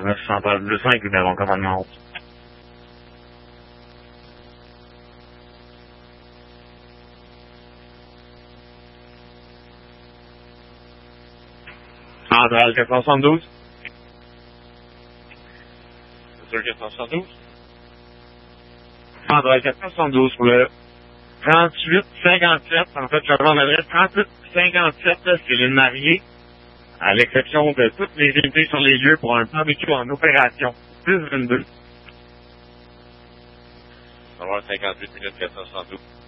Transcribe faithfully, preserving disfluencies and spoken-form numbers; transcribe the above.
neuf cent deux cinq, numéro commandement haut. Centrale quatre cent soixante-douze. C'est sûr quatre cent soixante-douze? Centrale quatre cent soixante-douze pour le trente-huit cinquante-sept. En fait, je vais avoir l'adresse trente-huit cinquante-sept, c'est l'île Mariée, à l'exception de toutes les unités sur les lieux pour un barbecue en opération. six vingt-deux. On va avoir cinquante-huit minutes quatre cent soixante-douze.